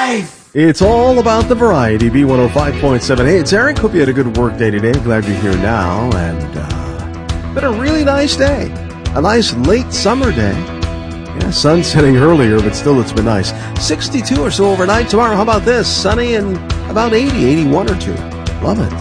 life. It's all about the variety. B105.7. Hey, it's Eric. Hope you had a good work day today. Glad you're here now. And been a really nice day. A nice late summer day. Yeah, sun setting earlier, but still it's been nice. 62 or so overnight. Tomorrow, how about this? Sunny and about 80, 81 or 2. Love it.